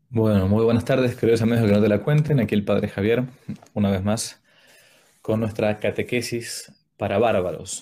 Bueno, muy buenas tardes, queridos amigos que no te la cuenten. Aquí el Padre Javier, una vez más, con nuestra catequesis para bárbaros.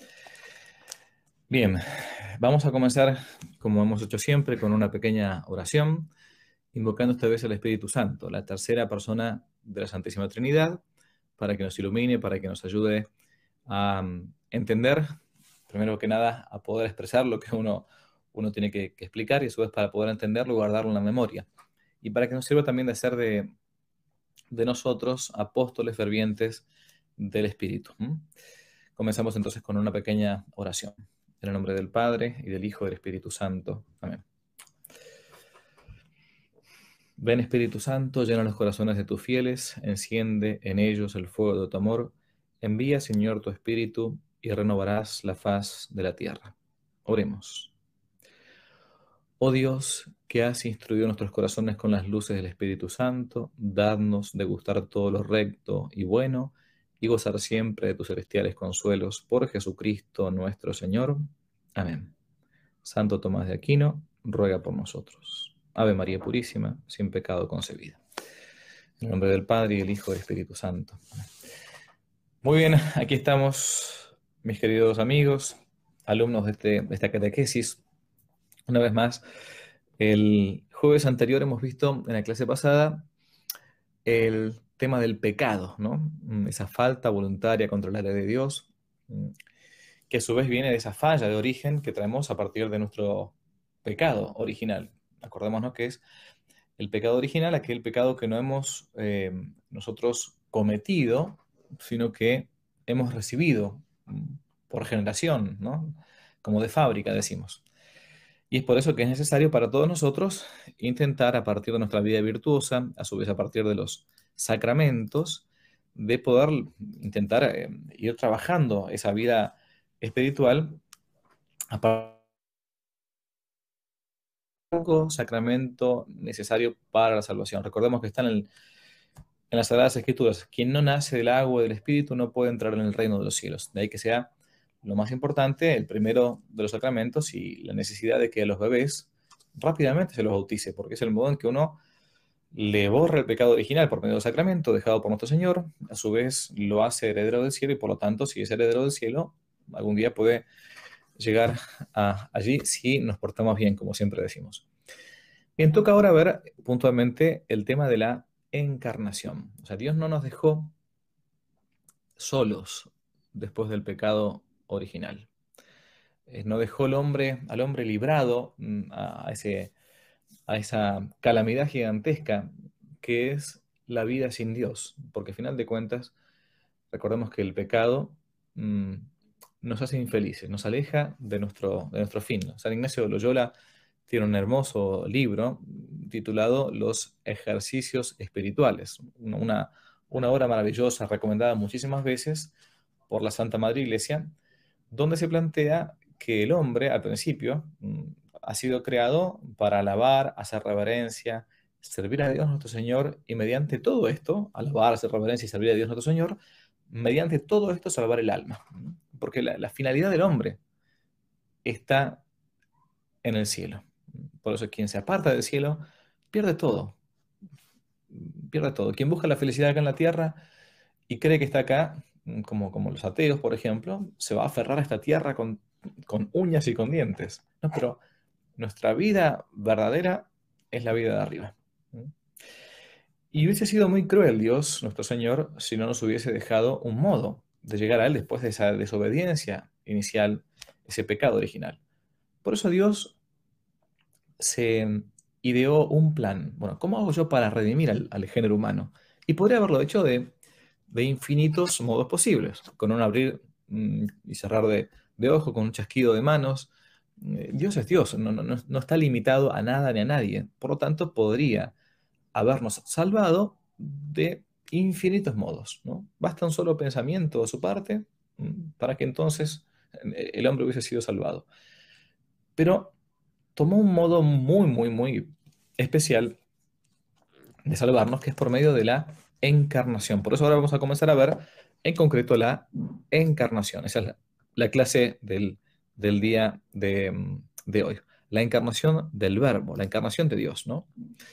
Bien, vamos a comenzar, como hemos hecho siempre, con una pequeña oración, invocando esta vez al Espíritu Santo, la tercera persona de la Santísima Trinidad, para que nos ilumine, para que nos ayude a entender, primero que nada, a poder expresar lo que uno tiene que explicar y a su vez para poder entenderlo y guardarlo en la memoria. Y para que nos sirva también de ser de nosotros, apóstoles fervientes del Espíritu. Comenzamos entonces con una pequeña oración. En el nombre del Padre, y del Hijo, y del Espíritu Santo. Amén. Ven Espíritu Santo, llena los corazones de tus fieles, enciende en ellos el fuego de tu amor. Envía, Señor, tu Espíritu, y renovarás la faz de la tierra. Oremos. Oh Dios, que has instruido nuestros corazones con las luces del Espíritu Santo, dadnos de gustar todo lo recto y bueno, y gozar siempre de tus celestiales consuelos, por Jesucristo nuestro Señor. Amén. Santo Tomás de Aquino, ruega por nosotros. Ave María Purísima, sin pecado concebida. En el nombre del Padre, y del Hijo, y del Espíritu Santo. Muy bien, aquí estamos, mis queridos amigos, alumnos de esta catequesis. Una vez más, el jueves anterior hemos visto en la clase pasada el tema del pecado, ¿no? Esa falta voluntaria contra la ley de Dios, que a su vez viene de esa falla de origen que traemos a partir de nuestro pecado original. Acordémonos que es el pecado original, aquel pecado que no hemos nosotros cometido, sino que hemos recibido por generación, ¿no? Como de fábrica, decimos. Y es por eso que es necesario para todos nosotros intentar, a partir de nuestra vida virtuosa, a su vez a partir de los sacramentos, de poder intentar ir trabajando esa vida espiritual a partir de sacramento necesario para la salvación. Recordemos que está en las Sagradas Escrituras: quien no nace del agua y del Espíritu no puede entrar en el reino de los cielos. De ahí que sea lo más importante, el primero de los sacramentos, y la necesidad de que a los bebés rápidamente se los bautice, porque es el modo en que uno le borra el pecado original por medio del sacramento dejado por nuestro Señor. A su vez lo hace heredero del cielo, y por lo tanto, si es heredero del cielo, algún día puede llegar allí si nos portamos bien, como siempre decimos. Bien, toca ahora ver puntualmente el tema de la encarnación. O sea, Dios no nos dejó solos después del pecado original. No dejó al hombre librado a esa calamidad gigantesca que es la vida sin Dios, porque al final de cuentas, recordemos que el pecado mm, nos hace infelices, nos aleja de nuestro fin. San Ignacio de Loyola tiene un hermoso libro titulado Los ejercicios espirituales, una obra maravillosa, recomendada muchísimas veces por la Santa Madre Iglesia, donde se plantea que el hombre, al principio, ha sido creado para alabar, hacer reverencia, servir a Dios nuestro Señor, y mediante todo esto, alabar, hacer reverencia y servir a Dios nuestro Señor, mediante todo esto salvar el alma. Porque la finalidad del hombre está en el cielo. Por eso quien se aparta del cielo pierde todo, pierde todo. Quien busca la felicidad acá en la tierra y cree que está acá, como los ateos, por ejemplo, se va a aferrar a esta tierra con uñas y con dientes. No, pero nuestra vida verdadera es la vida de arriba. Y hubiese sido muy cruel Dios, nuestro Señor, si no nos hubiese dejado un modo de llegar a Él después de esa desobediencia inicial, ese pecado original. Por eso Dios se ideó un plan. Bueno, ¿cómo hago yo para redimir al género humano? Y podría haberlo hecho de infinitos modos posibles, con un abrir y cerrar de ojo, con un chasquido de manos. Dios es Dios, no está limitado a nada ni a nadie. Por lo tanto, podría habernos salvado de infinitos modos, ¿no? Basta un solo pensamiento de su parte para que entonces el hombre hubiese sido salvado. Pero tomó un modo muy, muy, muy especial de salvarnos, que es por medio de la encarnación. Por eso ahora vamos a comenzar a ver en concreto la encarnación. Esa es la clase del día de hoy. La encarnación del Verbo, la encarnación de Dios, ¿no?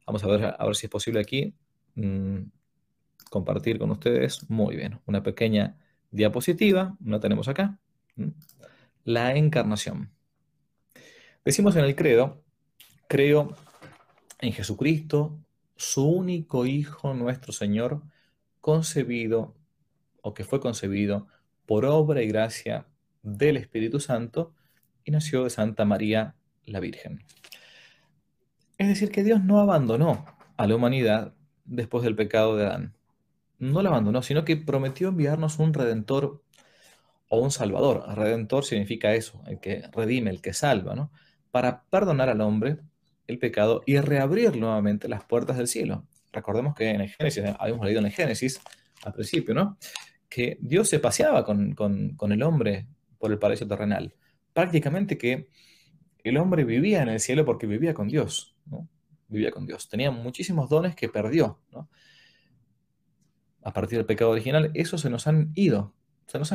Vamos a ver si es posible aquí mm, compartir con ustedes. Muy bien, una pequeña diapositiva, la tenemos acá. ¿Mm? La encarnación. Decimos en el credo, creo en Jesucristo, su único Hijo, nuestro Señor, concebido o que fue concebido por obra y gracia del Espíritu Santo y nació de Santa María la Virgen. Es decir, que Dios no abandonó a la humanidad después del pecado de Adán. No la abandonó, sino que prometió enviarnos un redentor o un salvador. Redentor significa eso, el que redime, el que salva, ¿no? Para perdonar al hombre el pecado y reabrir nuevamente las puertas del cielo. Recordemos que en el Génesis, habíamos leído en el Génesis al principio, ¿no? Que Dios se paseaba con el hombre por el paraíso terrenal. Prácticamente que el hombre vivía en el cielo porque vivía con Dios, ¿no? Vivía con Dios. Tenía muchísimos dones que perdió, ¿no? A partir del pecado original, esos se nos han ido, se nos